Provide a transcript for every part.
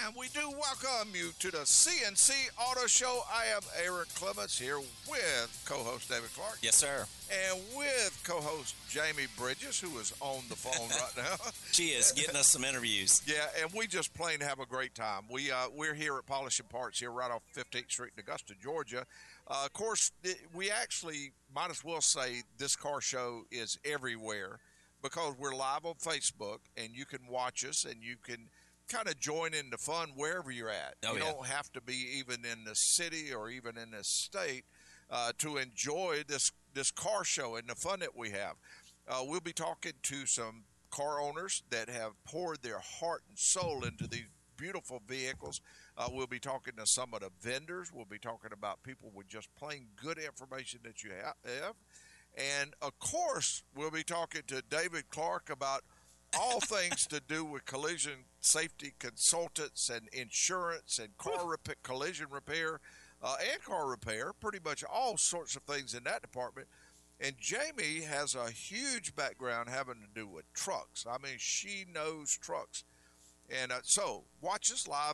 And we do welcome you to the CNC Auto Show. I am Aaron Clements here with co-host David Clark. Yes, sir. And with co-host Jamie Bridges, who is on the phone right now. She is getting us some interviews. Yeah, and we just plain have a great time. We're here at Polishing Parts here right off 15th Street in Augusta, Georgia. Of course, we actually might as well say this car show is everywhere because we're live on Facebook, and you can watch us, and you can kind of join in the fun wherever you're at. You don't have to be even in the city or even in the state to enjoy this car show and the fun that we have. We'll be talking to some car owners that have poured their heart and soul into these beautiful vehicles. We'll be talking to some of the vendors. We'll be talking about people with just plain good information that you have. And, of course, we'll be talking to David Clark about all things to do with collision safety consultants and insurance and collision repair and car repair, pretty much all sorts of things in that department. And Jamie has a huge background having to do with trucks. I mean, she knows trucks. And so watch us live,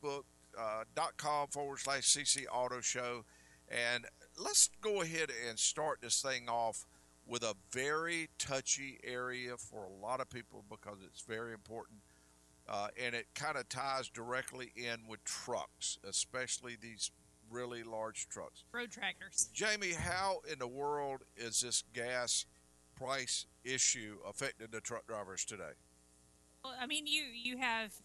facebook.com/CC Auto Show. And let's go ahead and start this thing off with a very touchy area for a lot of people because it's very important. And it kind of ties directly in with trucks, especially these really large trucks. Road tractors. Jamie, how in the world is this gas price issue affecting the truck drivers today? Well, I mean, you have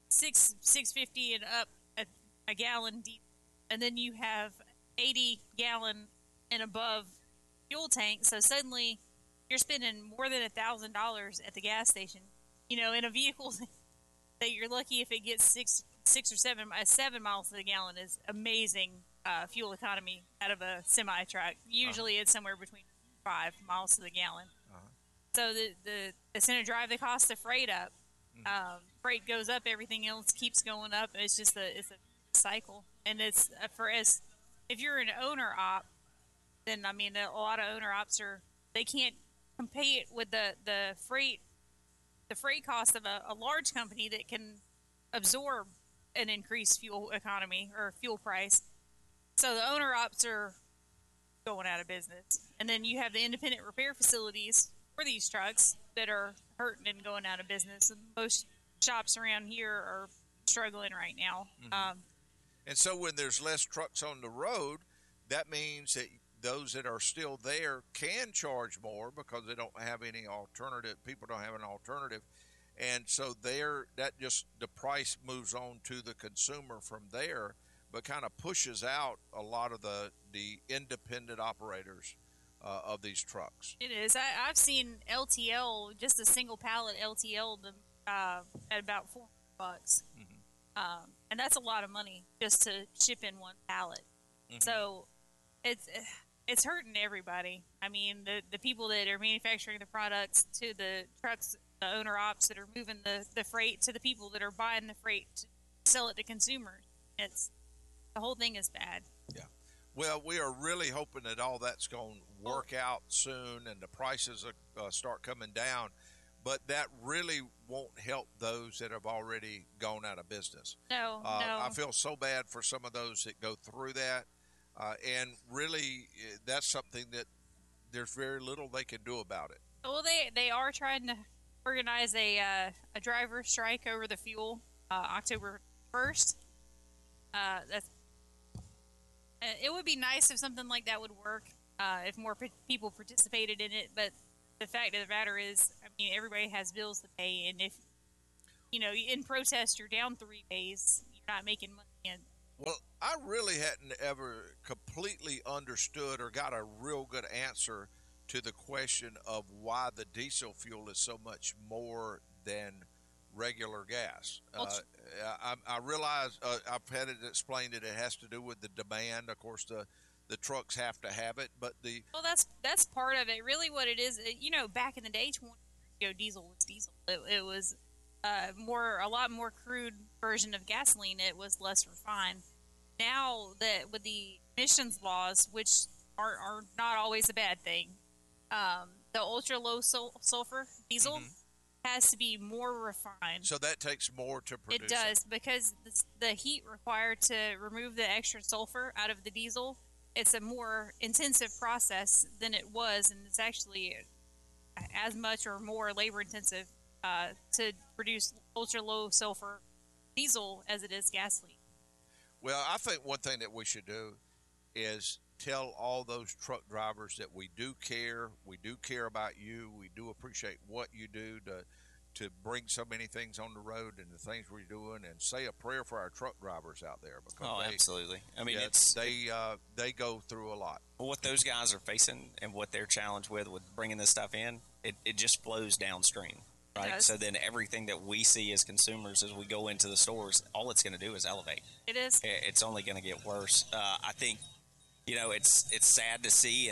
$6.50 and up a gallon deep, and then you have 80-gallon and above fuel tank. So suddenly, you're spending more than $1,000 at the gas station. You know, in a vehicle that you're lucky if it gets six or 7 miles to the gallon is amazing fuel economy out of a semi truck. Usually, it's somewhere between 5 miles to the gallon. So it's going to drive the cost of freight up. Freight goes up, everything else keeps going up. It's just it's a cycle, and it's if you're an owner op, then I mean a lot of owner ops they can't compete with the freight cost of a large company that can absorb an increased fuel economy or fuel price. So the owner ops are going out of business, and then you have the independent repair facilities for these trucks that are hurting and going out of business. And most shops around here are struggling right now. And so when there's less trucks on the road, that means that those that are still there can charge more because they don't have any alternative. People don't have an alternative. And so the price moves on to the consumer from there, but kind of pushes out a lot of the independent operators of these trucks. It is. I've seen LTL, just a single pallet LTL, at about $400. And that's a lot of money just to ship in one pallet. So it's hurting everybody. I mean, the people that are manufacturing the products to the trucks, the owner ops that are moving the freight to the people that are buying the freight to sell it to consumers. The whole thing is bad. Yeah. Well, we are really hoping that all that's going to work out soon and the prices start coming down. But that really won't help those that have already gone out of business. No. I feel so bad for some of those that go through that. And really, that's something that there's very little they can do about it. Well, they are trying to organize a driver strike over the fuel October 1st. It would be nice if something like that would work, if more people participated in it. But the fact of the matter is, I mean, everybody has bills to pay, and if in protest you're down 3 days, you're not making money. And well, I really hadn't ever completely understood or got a real good answer to the question of why the diesel fuel is so much more than regular gas. I realize I've had it explained that it has to do with the demand. Of course, the trucks have to have it, but that's part of it. Really, what it is, back in the day, 20 years ago, diesel was diesel. It was a lot more crude version of gasoline. It was less refined. Now that with the emissions laws, which are not always a bad thing, the ultra low sulfur diesel, has to be more refined. So that takes more to produce. It does, because the heat required to remove the extra sulfur out of the diesel, it's a more intensive process than it was, and it's actually as much or more labor intensive to produce ultra low sulfur diesel as it is gasoline. Well, I think one thing that we should do is tell all those truck drivers that we do care about you, we do appreciate what you do to bring so many things on the road and the things we're doing, and say a prayer for our truck drivers out there, because absolutely. I mean, they go through a lot. What those guys are facing and what they're challenged with bringing this stuff in, it just flows downstream, right? So then everything that we see as consumers as we go into the stores, all it's going to do is elevate. It is. It's only going to get worse. I think, it's sad to see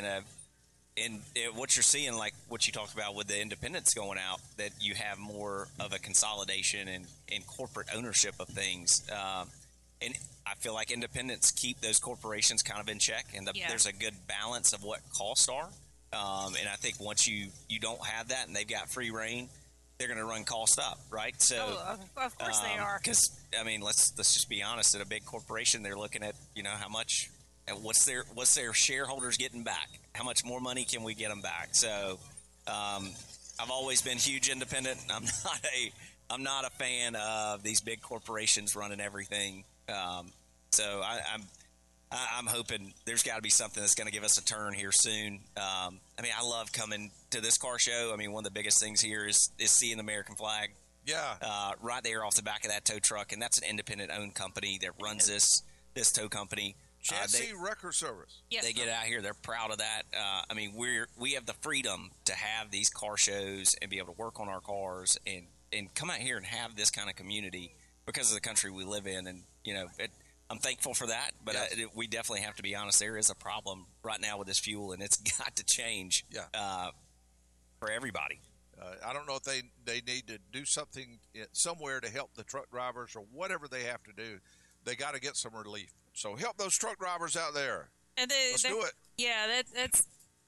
what you're seeing, like what you talked about with the independents going out, that you have more of a consolidation and corporate ownership of things. And I feel like independents keep those corporations kind of in check, and there's a good balance of what costs are. And I think once you don't have that and they've got free reign, they're going to run cost up, right? So, of course they are. Because, I mean, let's just be honest. At a big corporation, they're looking at, how much, and what's their shareholders getting back? How much more money can we get them back? So, I've always been huge independent. I'm not a fan of these big corporations running everything. So I'm hoping there's got to be something that's going to give us a turn here soon. I mean, I love coming to this car show. I mean, one of the biggest things here is seeing the American flag. Yeah. Right there off the back of that tow truck, and that's an independent-owned company that runs this tow company. Chassis Record Service. Yep. They get out here. They're proud of that. I mean, we have the freedom to have these car shows and be able to work on our cars and come out here and have this kind of community because of the country we live in. And, I'm thankful for that, but we definitely have to be honest. There is a problem right now with this fuel, and it's got to change for everybody. I don't know if they need to do something somewhere to help the truck drivers or whatever they have to do. They got to get some relief. So help those truck drivers out there. And Let's do it. Yeah, that's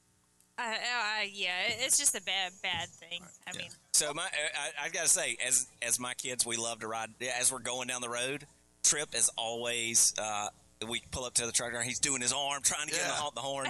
it's just a bad thing. I mean, so I've got to say, as my kids, we love to ride. As we're going down the road, Trip is always. We pull up to the truck driver. He's doing his arm, trying to get him to honk the horn.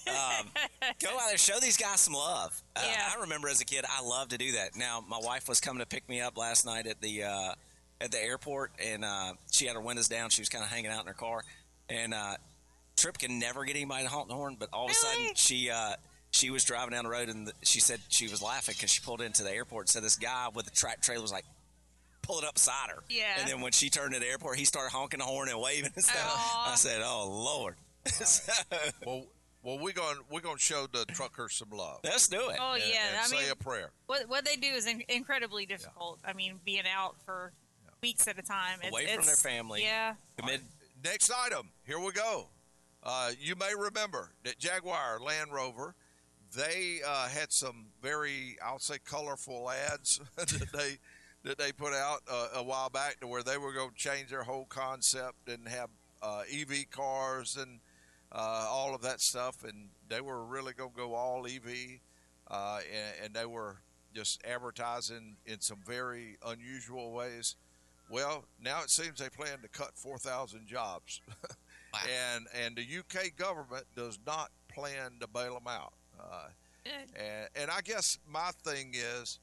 Go out there, show these guys some love. I remember as a kid, I loved to do that. Now, my wife was coming to pick me up last night at the airport, and she had her windows down. She was kind of hanging out in her car, and Trip can never get anybody to honk the horn. But all of a sudden, she was driving down the road, and she said she was laughing because she pulled into the airport. So this guy with the track trailer was like pulling up beside her. Yeah. And then when she turned to the airport, he started honking the horn and waving and stuff. Aww. I said, "Oh Lord." Well, we're going to show the truckers some love. Let's do it. Oh yeah, and say a prayer. What they do is incredibly difficult. I mean, being out for weeks at a time, Away from their family. Yeah. Next item. Here we go. You may remember that Jaguar Land Rover, they had some very, I'll say, colorful ads that they put out a while back, to where they were going to change their whole concept and have EV cars and all of that stuff, and they were really going to go all EV, and they were just advertising in some very unusual ways. Well, now it seems they plan to cut 4,000 jobs. Wow. And the UK government does not plan to bail them out. And I guess my thing is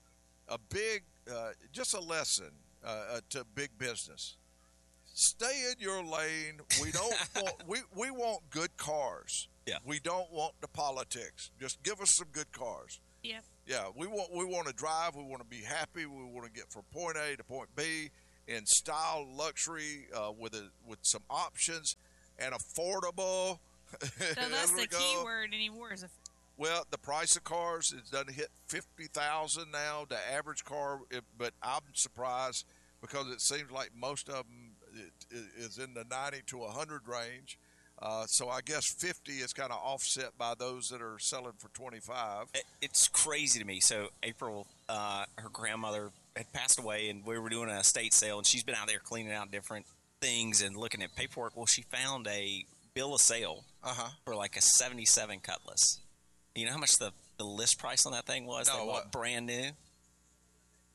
just a lesson to big business. Stay in your lane. We don't we want good cars. Yeah. We don't want the politics. Just give us some good cars. Yeah. Yeah, we want to drive. We want to be happy. We want to get from point A to point B in style, luxury, with some options, and affordable. So that's the key word anymore. Well, the price of cars is doesn't hit $50,000 now. The average car, but I'm surprised because it seems like most of them is in the 90 to 100 range. So I guess 50 is kind of offset by those that are selling for 25. It's crazy to me. So April, her grandmother had passed away, and we were doing an estate sale, and she's been out there cleaning out different things and looking at paperwork. Well, she found a bill of sale for like a 77 Cutlass. You know how much the list price on that thing was? No, what? Brand new?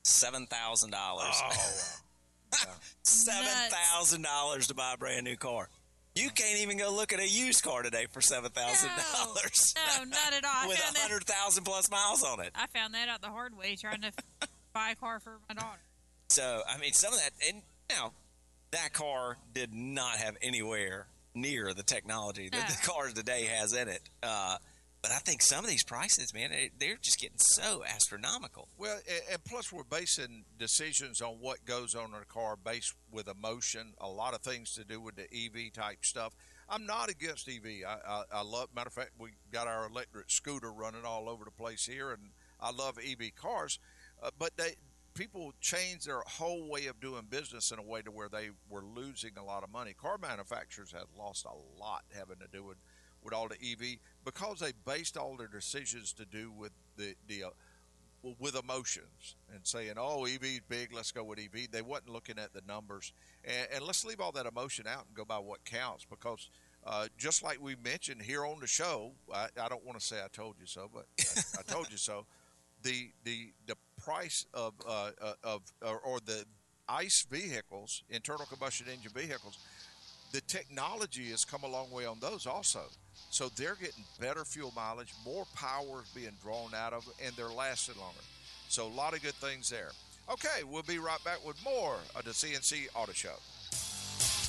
$7,000. Oh, $7,000 to buy a brand new car. You can't even go look at a used car today for $7,000. No, not at all. With 100,000 plus miles on it. I found that out the hard way trying to buy a car for my daughter. So, I mean, some of that, and now that car did not have anywhere near the technology that the car today has in it. But I think some of these prices, man, they're just getting so astronomical. Well, and plus we're basing decisions on what goes on in a car based with emotion, a lot of things to do with the EV type stuff. I'm not against EV. I love, matter of fact, we got our electric scooter running all over the place here, and I love EV cars. But people changed their whole way of doing business in a way to where they were losing a lot of money. Car manufacturers have lost a lot having to do with all the EV because they based all their decisions to do with with emotions and saying, oh, EV is big, let's go with EV. They wasn't looking at the numbers. And let's leave all that emotion out and go by what counts, because just like we mentioned here on the show, I don't want to say I told you so, but I told you so. The price of the ICE vehicles, internal combustion engine vehicles, the technology has come a long way on those also. So they're getting better fuel mileage, more power is being drawn out of it, and they're lasting longer. So a lot of good things there. Okay, we'll be right back with more of the CNC Auto Show.